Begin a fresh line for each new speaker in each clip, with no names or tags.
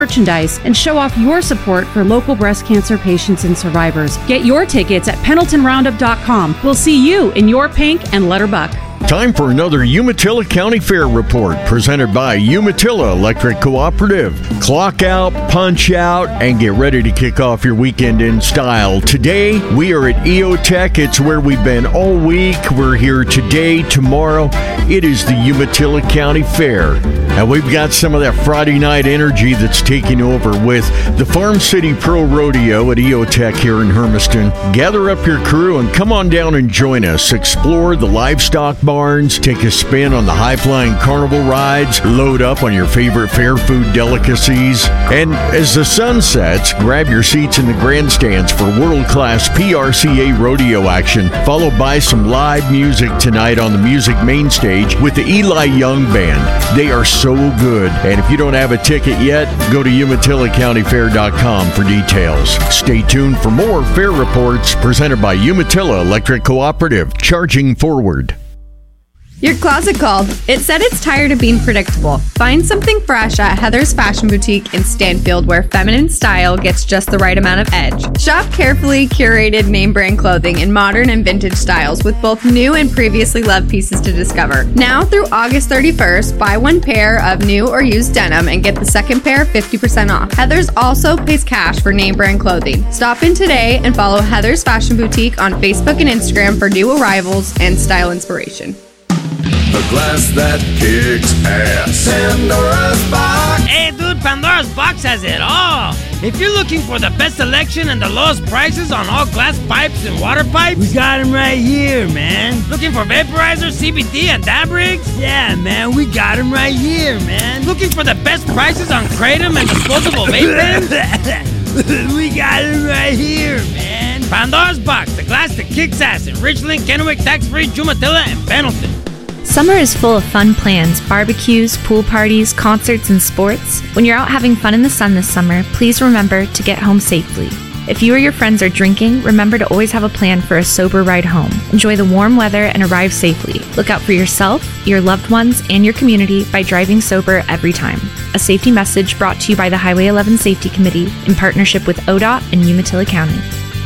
merchandise and show off your support for local breast cancer patients and survivors. Get your tickets at PendletonRoundup.com. We'll see you in your pink and letter buck.
Time for another Umatilla County Fair report presented by Umatilla Electric Cooperative. Clock out, punch out, and get ready to kick off your weekend in style. Today, we are at EOTech. It's where we've been all week. We're here today, tomorrow. It is the Umatilla County Fair. And we've got some of that Friday night energy that's taking over with the Farm City Pro Rodeo at EOTech here in Hermiston. Gather up your crew and come on down and join us. Explore the livestock barns, take a spin on the high-flying carnival rides, load up on your favorite fair food delicacies, and as the sun sets, grab your seats in the grandstands for world-class PRCA rodeo action, followed by some live music tonight on the music main stage with the Eli Young Band. They are so good, and if you don't have a ticket yet, go to UmatillaCountyFair.com for details. Stay tuned for more fair reports presented by Umatilla Electric Cooperative, charging forward.
Your closet called. It said it's tired of being predictable. Find something fresh at Heather's Fashion Boutique in Stanfield, where feminine style gets just the right amount of edge. Shop carefully curated name brand clothing in modern and vintage styles with both new and previously loved pieces to discover. Now through August 31st, buy one pair of new or used denim and get the second pair 50% off. Heather's also pays cash for name brand clothing. Stop in today and follow Heather's Fashion Boutique on Facebook and Instagram for new arrivals and style inspiration.
The glass that kicks ass. Pandora's Box.
Hey, dude, Pandora's Box has it all. If you're looking for the best selection and the lowest prices on all glass pipes and water pipes, we got them right here, man. Looking for vaporizer, CBD, and dab rigs? Yeah, man, we got them right here, man. Looking for the best prices on Kratom and disposable vape pens? We got them right here, man. Pandora's Box, the glass that kicks ass in Richland, Kennewick, Tax-Free, Jumatilla, and Pendleton.
Summer is full of fun plans, barbecues, pool parties, concerts, and sports. When you're out having fun in the sun this summer, please remember to get home safely. If you or your friends are drinking, remember to always have a plan for a sober ride home. Enjoy the warm weather and arrive safely. Look out for yourself, your loved ones, and your community by driving sober every time. A safety message brought to you by the Highway 11 Safety Committee in partnership with ODOT and Umatilla County.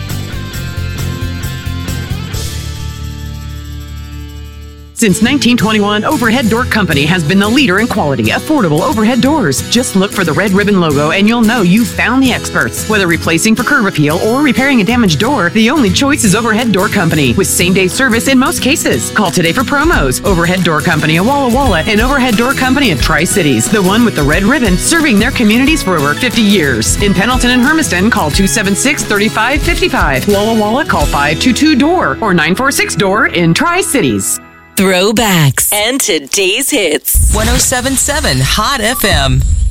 Since 1921, Overhead Door Company has been the leader in quality, affordable overhead doors. Just look for the red ribbon logo and you'll know you've found the experts. Whether replacing for curb appeal or repairing a damaged door, the only choice is Overhead Door Company, with same-day service in most cases. Call today for promos. Overhead Door Company of Walla Walla and Overhead Door Company of Tri-Cities, the one with the red ribbon, serving their communities for over 50 years. In Pendleton and Hermiston, call 276-3555. Walla Walla, call 522-DOOR or 946-DOOR in Tri-Cities.
Throwbacks and today's hits. 107.7 Hot FM.